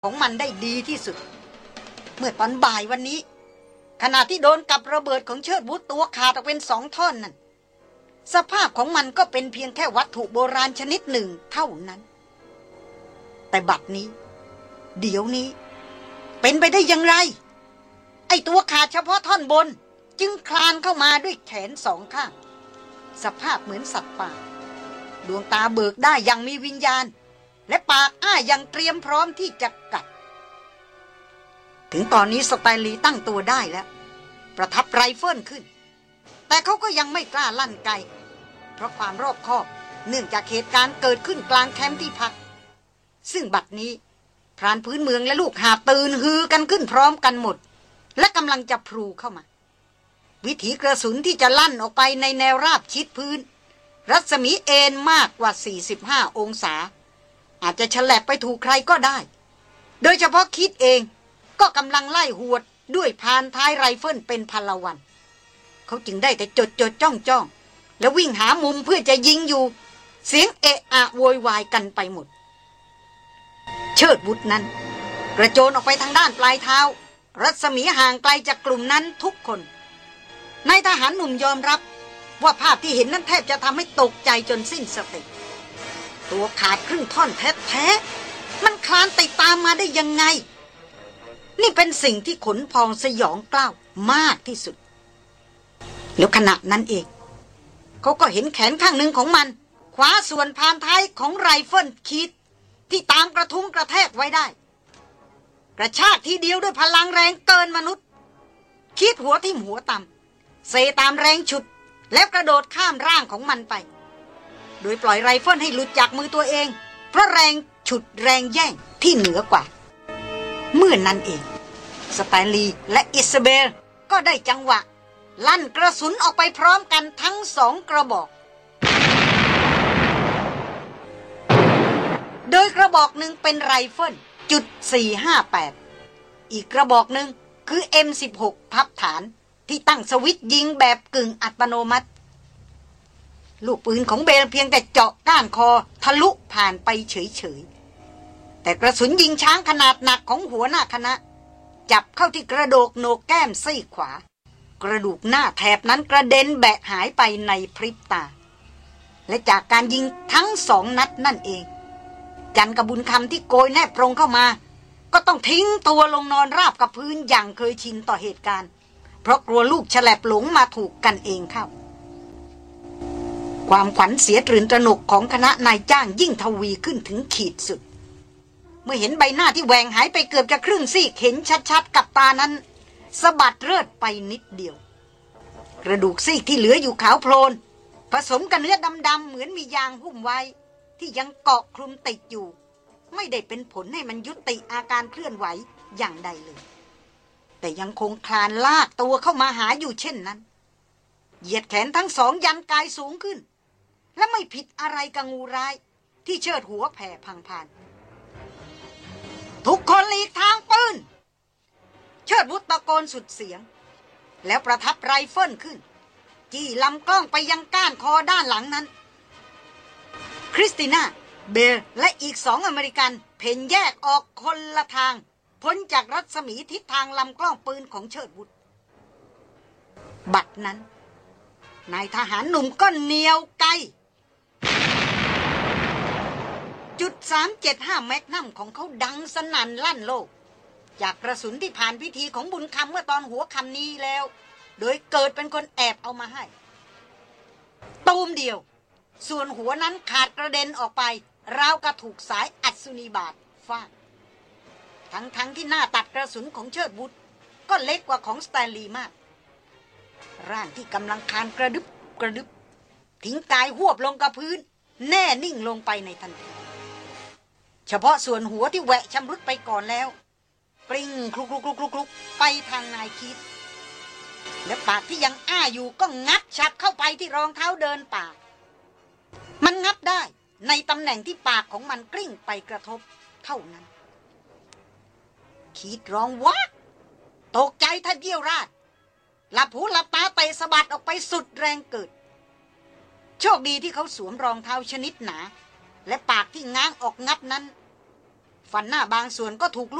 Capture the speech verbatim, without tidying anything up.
ของมันได้ดีที่สุดเมื่อตอนบ่ายวันนี้ขณะที่โดนกับระเบิดของเชิดวุฒตัวขาดออกเป็นสองท่อนนั่นสภาพของมันก็เป็นเพียงแค่วัตถุโบราณชนิดหนึ่งเท่านั้นแต่บัดนี้เดี๋ยวนี้เป็นไปได้อย่างไรไอ้ตัวขาดเฉพาะท่อนบนจึงคลานเข้ามาด้วยแขนสองข้างสภาพเหมือนสัตว์ป่าดวงตาเบิกได้อย่างมีวิญญาณและปากอ้ายังเตรียมพร้อมที่จะกัดถึงตอนนี้สไตลีตั้งตัวได้แล้วประทับไรเฟิลขึ้นแต่เขาก็ยังไม่กล้าลั่นไกเพราะความรอบคอบเนื่องจากเหตุการณ์เกิดขึ้นกลางแคมป์ที่พักซึ่งบัดนี้พรานพื้นเมืองและลูกหาบตื่นฮือกันขึ้นพร้อมกันหมดและกำลังจะพลูเข้ามาวิถีกระสุนที่จะลั่นออกไปในแนวราบชิดพื้นรัศมีเอ็นมากกว่าสี่สิบห้าองศาอาจจะฉลับไปถูกใครก็ได้โดยเฉพาะคิดเองก็กำลังไล่หวดด้วยพานท้ายไรเฟิลเป็นพลวันเขาจึงได้แต่จดจดจ้องจ้องแล้ววิ่งหามุมเพื่อจะยิงอยู่เสียงเอะอะโวยวายกันไปหมดเชิดวุฒนั้นกระโจนออกไปทางด้านปลายเท้ารัศมีห่างไกลจากกลุ่มนั้นทุกคนนายทหารหนุ่มยอมรับว่าภาพที่เห็นนั้นแทบจะทำให้ตกใจจนสิ้นสติตัวขาดครึ่งท่อนแท้ๆมันคลานติดตามมาได้ยังไงนี่เป็นสิ่งที่ขนพองสยองกล้าวมากที่สุดแล้วขณะนั้นเองเขาก็เห็นแขนข้างหนึ่งของมันคว้าส่วนพานท้ายของไรเฟิลคิดที่ตามกระทุ้งกระแทกไว้ได้กระชากทีเดียวด้วยพลังแรงเกินมนุษย์คิดหัวทิ่มหัวต่ำเซตามแรงฉุดแล้วกระโดดข้ามร่างของมันไปโดยปล่อยไรเฟิลให้หลุดจากมือตัวเองเพราะแรงฉุดแรงแย่งที่เหนือกว่าเมื่อนนั้นเองสแตนลีย์และอิซาเบลก็ได้จังหวะลั่นกระสุนออกไปพร้อมกันทั้งสองกระบอกโดยกระบอกหนึ่งเป็นไรเฟิลจุดสี่ห้าแปดอีกกระบอกหนึ่งคือ เอ็ม สิบหก พับฐานที่ตั้งสวิตช์ยิงแบบกึ่งอัตโนมัติลูกปืนของเบลเพียงแต่เจาะก้านคอทะลุผ่านไปเฉยๆแต่กระสุนยิงช้างขนาดหนักของหัวหน้าคณะจับเข้าที่กระโดกโหนกแก้มซี่ขวากระดูกหน้าแถบนั้นกระเด็นแบะหายไปในพริบตาและจากการยิงทั้งสองนัดนั่นเองจันกบุญคำที่โกยแนบตรงเข้ามาก็ต้องทิ้งตัวลงนอนราบกับพื้นอย่างเคยชินต่อเหตุการณ์เพราะกลัวลูกฉลับหลงมาถูกกันเองเข้าความขวัญเสียตรื่นตระหนกของคณะนายจ้างยิ่งทวีขึ้นถึงขีดสุดเมื่อเห็นใบหน้าที่แหว่งหายไปเกือบจะครึ่งซีกเห็นชัดๆกับตานั้นสะบัดเลือดไปนิดเดียวกระดูกซีกที่เหลืออยู่ขาวโพลนผสมกับเนื้อดำๆเหมือนมียางหุ้มไว้ที่ยังเกาะคลุมติดอยู่ไม่ได้เป็นผลให้มันยุติอาการเคลื่อนไหวอย่างใดเลยแต่ยังคงคลานลากตัวเข้ามาหาอยู่เช่นนั้นเหยียดแขนทั้งสองยันกายสูงขึ้นและไม่ผิดอะไรกับงูร้ายที่เชิดหัวแผ่พังพานทุกคนหลีกทางปืนเชิดวุฒตะโกนสุดเสียงแล้วประทับไรเฟิลขึ้นจี้ลำกล้องไปยังก้านคอด้านหลังนั้นคริสติน่าเบลและอีกสองอเมริกันเพ่นแยกออกคนละทางพ้นจากรัศมีทิศทางลำกล้องปืนของเชิดวุฒบัดนั้นนายทหารหนุ่มก็เหนียวไกจุดสามเจ็ดห้าแมกนัมของเขาดังสนั่นลั่นโลกจากกระสุนที่ผ่านพิธีของบุญคำเมื่อตอนหัวคำนี้แล้วโดยเกิดเป็นคนแอบเอามาให้ตูมเดียวส่วนหัวนั้นขาดกระเด็นออกไปราวกับถูกสายอัศนีบาทฟาดทั้งๆ ท, ที่หน้าตัดกระสุนของเชิดวุฒก็เล็กกว่าของสแตนลีย์มากร่างที่กำลังคลานกระดึบกระดึบทิ้งกายหวบลงกับพื้นแน่นิ่งลงไปในทันทีเฉพาะส่วนหัวที่แหวะชำรุดไปก่อนแล้วปริ้งคลุกคลุกคลุกคลุกไปทางนายคิดและปากที่ยังอ้าอยู่ก็งัดฉับเข้าไปที่รองเท้าเดินป่ามันงับได้ในตำแหน่งที่ปากของมันกลิ้งไปกระทบเท่านั้นคิดร้องว้าตกใจแทบเยี่ยวราดหลับหูหลับตาเตะสะบัดออกไปสุดแรงเกิดโชคดีที่เขาสวมรองเท้าชนิดหนาและปากที่ง้างออกงับนั้นฟันหน้าบางส่วนก็ถูก